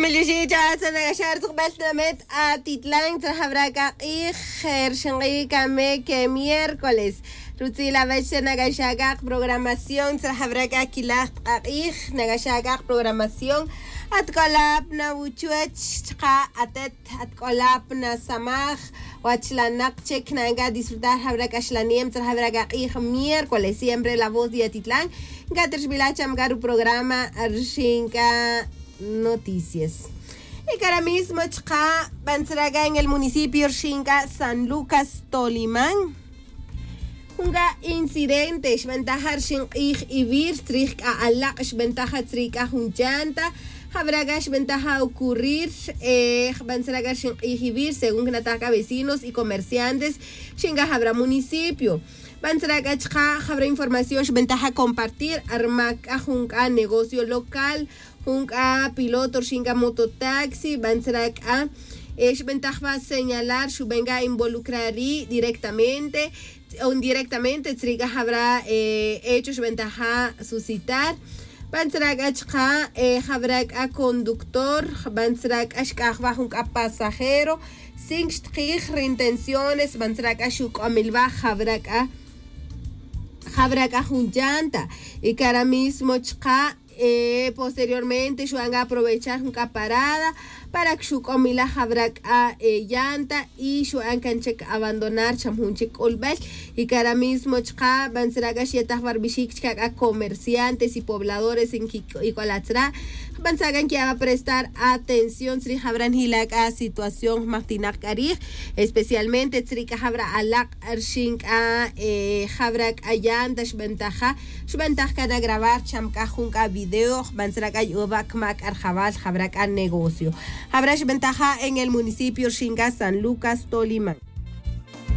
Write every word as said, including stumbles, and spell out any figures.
Milyushija sanagashar tuqbaltamet atitlan trahabraka ijer shinqikame que miércoles Rutzila veche nagashagak programación trahabraka kilaq aqij nagashagak programación atkolap na wuchuech qa atet atkolap na samaj wachlanak chek nanga disfrutar habraka shlanim trahabraka aqij miércoles siempre la voz de Atitlán gater bilacham garu programa arshinka noticias. Y que ahora mismo chqa Banzraga en el municipio Xinca San Lucas Tolimán. Hunga incidente shventajar shinqij ibir strik a alaq shventaja trika hunchanta. Habrá ventaja ocurrir eh Banzraga shinqij ibir según nataka vecinos y comerciantes Xinca habrá municipio. Banzraga chqa habrá información ventaja compartir armak a hunga negocio local. Junca piloto Xinca mototaxi, Banzraga es ventaja señalar su venga involucrar directamente o indirectamente, Tzriga habrá eh, hechos ventaja suscitar. Banzraga chqa eh, habrá a conductor, Banzraga shkahwa junca pasajero, sin intenciones, Banzraga shuk amilba habrá a habrá a junjanta y que ahora mismo chqa Eh, posteriormente yo van a aprovechar una parada para que su comida habrá a eh, llanta y yo van a abandonar chamhunchik olbel y que ahora mismo chqa Banzraga yetas barbishik a comerciantes y pobladores en Icolatra Banzraga que va a prestar atención si habrán hilak a situación martinak karij especialmente si habrá alak arshink a habrá a llanta ventaja su ventaja de grabar chamka junka video Banzraga yobak mak arjabal habrá a negocio habrá ventaja en el municipio Xinca San Lucas Tolimán.